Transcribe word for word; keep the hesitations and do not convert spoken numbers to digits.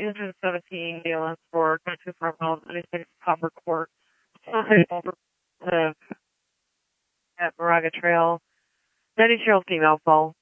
engine seventeen, D L S four, twenty-two four miles, ninety-six Copper Court, uh, at Moraga Trail, ninety-year-old female, Paul.